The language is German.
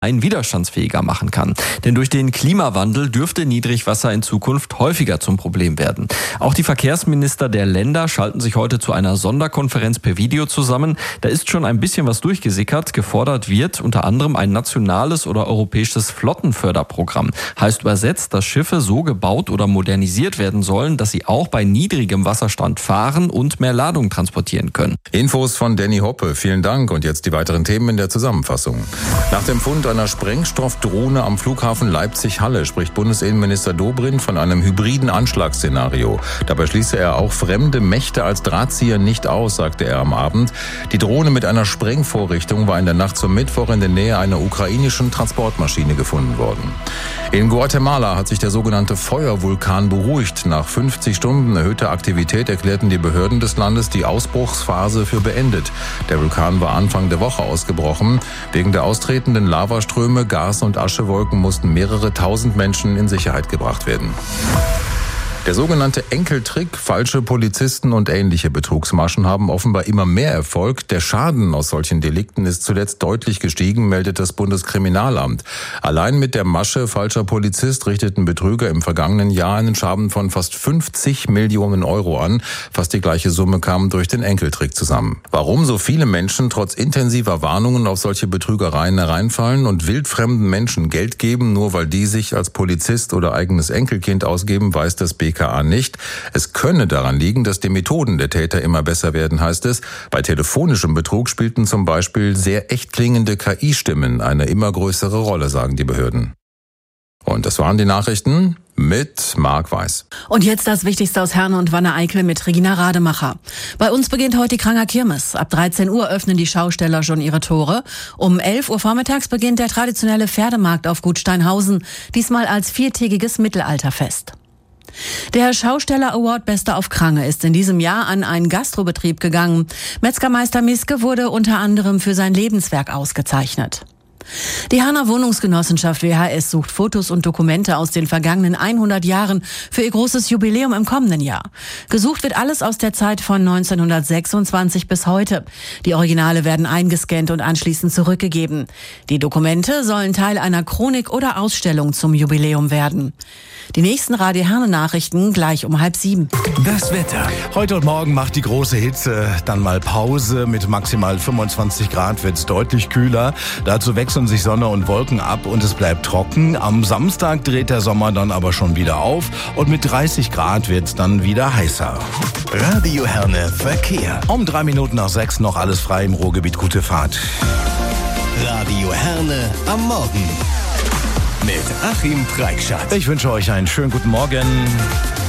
widerstandsfähiger machen kann. Denn durch den Klimawandel dürfte Niedrigwasser in Zukunft häufiger zum Problem werden. Auch die Verkehrsminister der Länder schalten sich heute zu einer Sonderkonferenz per Video zusammen. Da ist schon ein bisschen was durchgesickert. Gefordert wird unter anderem ein nationales oder europäisches Flottenförderprogramm. Heißt übersetzt, dass Schiffe so gebaut oder modernisiert werden sollen, dass sie auch bei niedrigem Wasserstand fahren und mehr Ladung transportieren können. Infos von Danny Hoppe. Vielen Dank. Und jetzt die weiteren Themen in der Zusammenfassung. Nach dem Fund einer Sprengstoffdrohne am Flughafen Leipzig-Halle spricht Bundesinnenminister Dobrindt von einem hybriden Anschlagsszenario. Dabei schließe er auch fremde Mächte als Drahtzieher nicht aus, sagte er am Abend. Die Drohne mit einer Sprengvorrichtung war in der Nacht zum Mittwoch in der Nähe einer ukrainischen Transportmaschine gefunden worden. In Guatemala hat sich der sogenannte Feuervulkan beruhigt. Nach 50 Stunden erhöhter Aktivität erklärten die Behörden des Landes die Ausbruchsphase für beendet. Der Vulkan war Anfang der Woche ausgebrochen. Wegen der austretenden Lavaströme, Gas- und Aschewolken mussten mehrere tausend Menschen in Sicherheit gebracht werden. Der sogenannte Enkeltrick, falsche Polizisten und ähnliche Betrugsmaschen haben offenbar immer mehr Erfolg. Der Schaden aus solchen Delikten ist zuletzt deutlich gestiegen, meldet das Bundeskriminalamt. Allein mit der Masche falscher Polizist richteten Betrüger im vergangenen Jahr einen Schaden von fast 50 Millionen Euro an. Fast die gleiche Summe kam durch den Enkeltrick zusammen. Warum so viele Menschen trotz intensiver Warnungen auf solche Betrügereien hereinfallen und wildfremden Menschen Geld geben, nur weil die sich als Polizist oder eigenes Enkelkind ausgeben, weiß das BKA nicht. Es könne daran liegen, dass die Methoden der Täter immer besser werden, heißt es. Bei telefonischem Betrug spielten zum Beispiel sehr echt klingende KI-Stimmen eine immer größere Rolle, sagen die Behörden. Und das waren die Nachrichten mit Marc Weiß. Und jetzt das Wichtigste aus Herne und Wanne-Eickel mit Regina Rademacher. Bei uns beginnt heute die Kranger Kirmes. Ab 13 Uhr öffnen die Schausteller schon ihre Tore. Um 11 Uhr vormittags beginnt der traditionelle Pferdemarkt auf Gut Steinhausen, diesmal als viertägiges Mittelalterfest. Der Schausteller Award Bester auf Krange ist in diesem Jahr an einen Gastrobetrieb gegangen. Metzgermeister Miske wurde unter anderem für sein Lebenswerk ausgezeichnet. Die Herner Wohnungsgenossenschaft WHS sucht Fotos und Dokumente aus den vergangenen 100 Jahren für ihr großes Jubiläum im kommenden Jahr. Gesucht wird alles aus der Zeit von 1926 bis heute. Die Originale werden eingescannt und anschließend zurückgegeben. Die Dokumente sollen Teil einer Chronik oder Ausstellung zum Jubiläum werden. Die nächsten Radio Herne Nachrichten gleich um 6:30. Das Wetter. Heute und morgen macht die große Hitze dann mal Pause. Mit maximal 25 Grad wird es deutlich kühler. Dazu wechseln sich Sonne und Wolken ab und es bleibt trocken. Am Samstag dreht der Sommer dann aber schon wieder auf und mit 30 Grad wird es dann wieder heißer. Radio Herne Verkehr. Um 6:03 noch alles frei im Ruhrgebiet. Gute Fahrt. Radio Herne am Morgen. Mit Achim Preikschat. Ich wünsche euch einen schönen guten Morgen.